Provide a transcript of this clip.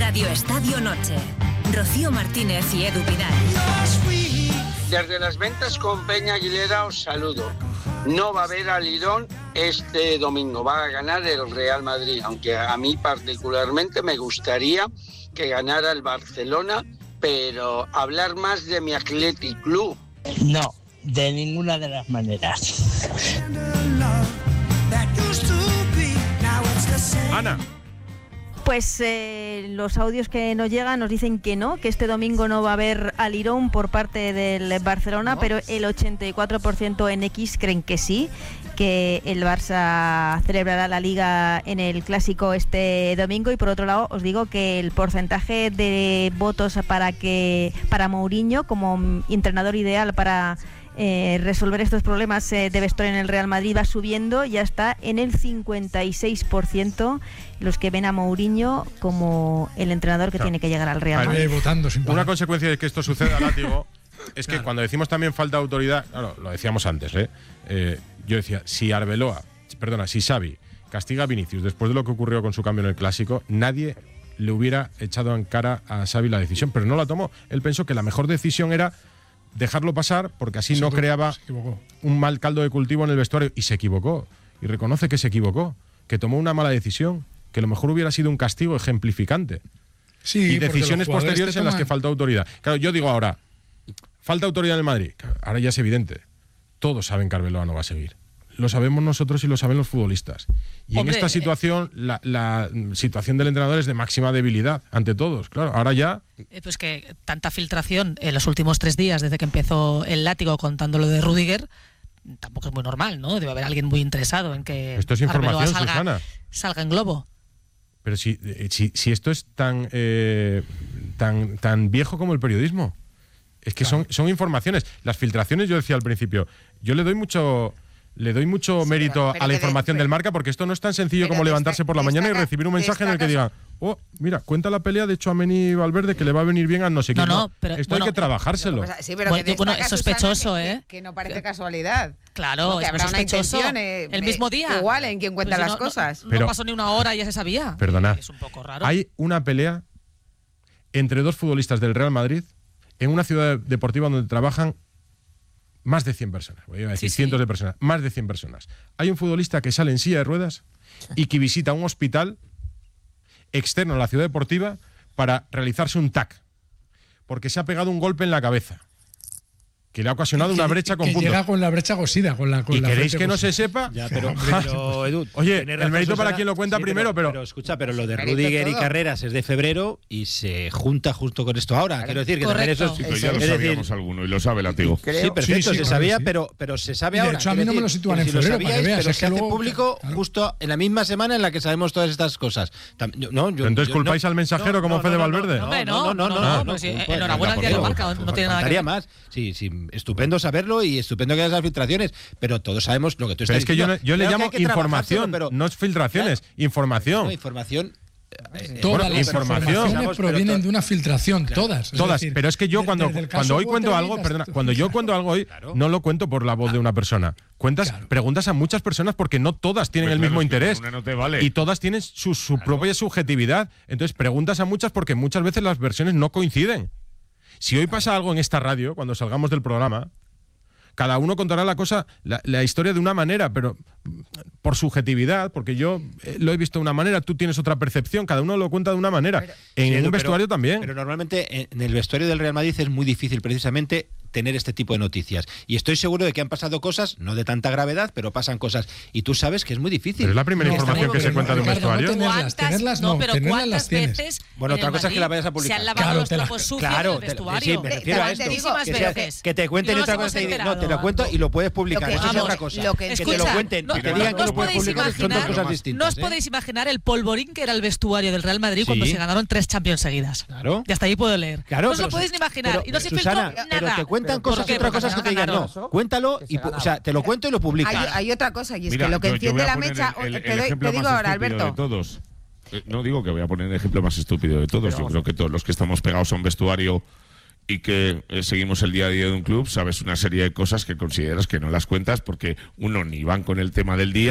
Radio Estadio Noche. Rocío Martínez y Edu Pidal. Desde las ventas con Peña Aguilera os saludo. No va a haber alirón este domingo, va a ganar el Real Madrid, aunque a mí particularmente me gustaría que ganara el Barcelona, pero hablar más de mi Athletic Club. No, de ninguna de las maneras. Ana. Pues los audios que nos llegan nos dicen que no, que este domingo no va a haber alirón por parte del Barcelona, ¿no? Pero el 84% en X creen que sí, que el Barça celebrará la Liga en el Clásico este domingo. Y por otro lado os digo que el porcentaje de votos para Mourinho como entrenador ideal para resolver estos problemas de vestuario en el Real Madrid va subiendo, ya está en el 56% los que ven a Mourinho como el entrenador que tiene que llegar al Real Madrid. Una consecuencia de que esto suceda, Látigo, es que cuando decimos también falta de autoridad, claro, lo decíamos antes, yo decía, si Xavi castiga a Vinicius después de lo que ocurrió con su cambio en el Clásico, nadie le hubiera echado en cara a Xavi la decisión, pero no la tomó. Él pensó que la mejor decisión era dejarlo pasar, porque así no creaba un mal caldo de cultivo en el vestuario, y se equivocó, y reconoce que se equivocó, que tomó una mala decisión, que lo mejor hubiera sido un castigo ejemplificante, y decisiones posteriores en las que falta autoridad. Claro, yo digo ahora, falta autoridad en el Madrid, ahora ya es evidente, todos saben que Arbeloa no va a seguir, lo sabemos nosotros y lo saben los futbolistas, y en esta situación la situación del entrenador es de máxima debilidad ante todos, claro, ahora ya. Pues que tanta filtración en los últimos 3 días desde que empezó el Látigo contando lo de Rüdiger tampoco es muy normal, ¿no? Debe haber alguien muy interesado en que esto es información, Susana, salga en globo. Pero si esto es tan viejo como el periodismo, es que son informaciones. Las filtraciones, yo decía al principio, yo le doy mucho mérito a la información del Marca, porque esto no es tan sencillo como levantarse por la mañana y recibir un mensaje en el que diga, mira, cuenta la pelea de Tchouaméni y Valverde que le va a venir bien a no sé quién. Pero esto hay que trabajárselo. Sí, pero es sospechoso, Susana, que no parece casualidad. Claro, que habrá una intención el mismo día. Igual en quien cuenta las cosas. No pasó ni una hora y ya se sabía. Perdona, es un poco raro. Hay una pelea entre 2 futbolistas del Real Madrid en una ciudad deportiva donde trabajan más de 100 personas, voy a decir cientos de personas, más de 100 personas. Hay un futbolista que sale en silla de ruedas y que visita un hospital externo a la ciudad deportiva para realizarse un TAC, porque se ha pegado un golpe en la cabeza que le ha ocasionado una brecha con puntos. Llega con la brecha cosida. ¿Y queréis que no se sepa? Ya, pero Edu, oye, el mérito para quien lo cuenta primero, pero escucha, pero lo de Rüdiger y Carreras es de febrero y se junta justo con esto ahora. Quiero decir que también eso es, ya lo sabíamos alguno y lo sabe Látigo. Sí, perfecto, se sabía, pero se sabe ahora. De hecho, a mí no me lo sitúan en febrero, para que veas. Pero se hace público justo en la misma semana en la que sabemos todas estas cosas. Entonces culpáis al mensajero como Fede Valverde. No, enhorabuena al diario Marca, no tiene nada que ver. Más. Sí, estupendo saberlo y estupendo que haya esas filtraciones, pero todos sabemos lo que tú estás diciendo. Es que yo le llamo información, no es filtraciones, información. No, información. Todas las informaciones provienen de una filtración, todas. Pero es que yo cuando hoy cuento algo, cuando yo cuento algo hoy, no lo cuento por la voz de una persona. Preguntas a muchas personas porque no todas tienen el mismo interés. No te vale. Y todas tienen su propia subjetividad. Entonces preguntas a muchas porque muchas veces las versiones no coinciden. Si hoy pasa algo en esta radio, cuando salgamos del programa, cada uno contará la historia de una manera, pero por subjetividad, porque yo lo he visto de una manera, tú tienes otra percepción, cada uno lo cuenta de una manera. En un vestuario también. Pero normalmente en el vestuario del Real Madrid es muy difícil precisamente tener este tipo de noticias. Y estoy seguro de que han pasado cosas, no de tanta gravedad, pero pasan cosas. Y tú sabes que es muy difícil. Pero es la primera información que se cuenta de un vestuario. Tenerlas no, pero ¿cuántas veces bueno, otra cosa es que la vayas a publicar. Se han lavado los trapos sucios del vestuario? Sí, me refiero a esto. Que te cuenten otra cosa. No, te lo cuento y lo puedes publicar. Eso es otra cosa. Que te lo cuenten y te digan que lo puedes publicar son dos cosas distintas. No os podéis imaginar el polvorín que era el vestuario del Real Madrid cuando se ganaron 3 Champions seguidas. Claro. Y hasta ahí puedo leer. No os lo podéis ni imaginar. Y no se filtró nada. Pero te cuentan cosas y otras cosas que te digan no. Cuéntalo y te lo cuento y lo publicas. Hay otra cosa y es que lo que enciende la mecha. Te digo ahora, Alberto. No digo que voy a poner el ejemplo más estúpido de todos. Yo creo que todos los que estamos pegados a un vestuario y que seguimos el día a día de un club, sabes una serie de cosas que consideras que no las cuentas porque uno ni van con el tema del día.